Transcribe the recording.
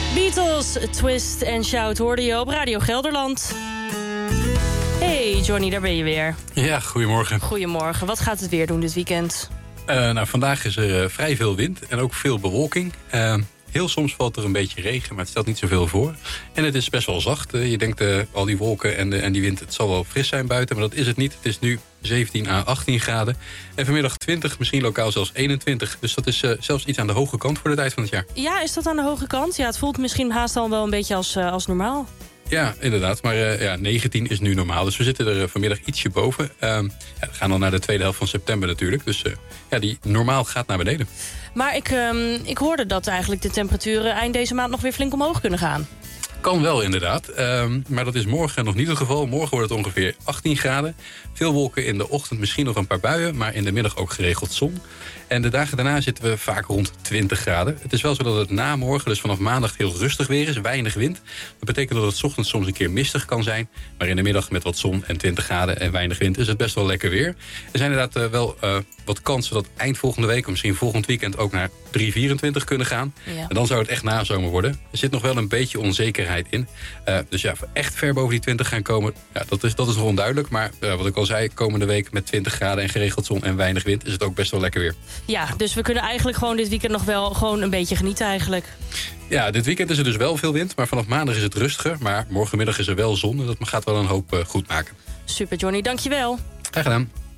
Beatles, Twist and Shout hoorde je op Radio Gelderland. Hey Johnny, daar ben je weer. Ja, goedemorgen. Goedemorgen. Wat gaat het weer doen dit weekend? Vandaag is er vrij veel wind en ook veel bewolking. Heel soms valt er een beetje regen, maar het stelt niet zoveel voor. En het is best wel zacht. Je denkt al die wolken en die wind, het zal wel fris zijn buiten, maar dat is het niet. Het is nu 17 à 18 graden. En vanmiddag 20, misschien lokaal zelfs 21. Dus dat is zelfs iets aan de hoge kant voor de tijd van het jaar. Ja, is dat aan de hoge kant? Ja, het voelt misschien haast al wel een beetje als normaal. Ja, inderdaad. Maar 19 is nu normaal. Dus we zitten er vanmiddag ietsje boven. We gaan dan naar de tweede helft van september natuurlijk. Dus die normaal gaat naar beneden. Maar ik hoorde dat eigenlijk de temperaturen eind deze maand nog weer flink omhoog kunnen gaan. Kan wel, inderdaad. Maar dat is morgen nog niet het geval. Morgen wordt het ongeveer 18 graden. Veel wolken in de ochtend, misschien nog een paar buien. Maar in de middag ook geregeld zon. En de dagen daarna zitten we vaak rond 20 graden. Het is wel zo dat het na morgen, dus vanaf maandag, heel rustig weer is. Weinig wind. Dat betekent dat het 's ochtends soms een keer mistig kan zijn. Maar in de middag met wat zon en 20 graden en weinig wind is het best wel lekker weer. Er zijn inderdaad wel wat kansen dat eind volgende week, of misschien volgend weekend, ook naar 3,24 kunnen gaan. Ja. En dan zou het echt nazomer worden. Er zit nog wel een beetje onzekerheid in. Dus echt ver boven die 20 gaan komen, dat is nog onduidelijk. Maar wat ik al zei, komende week met 20 graden en geregeld zon en weinig wind is het ook best wel lekker weer. Ja, dus we kunnen eigenlijk gewoon dit weekend nog wel gewoon een beetje genieten eigenlijk. Ja, dit weekend is er dus wel veel wind, maar vanaf maandag is het rustiger. Maar morgenmiddag is er wel zon en dat gaat wel een hoop goed maken. Super Johnny, dankjewel. Graag gedaan.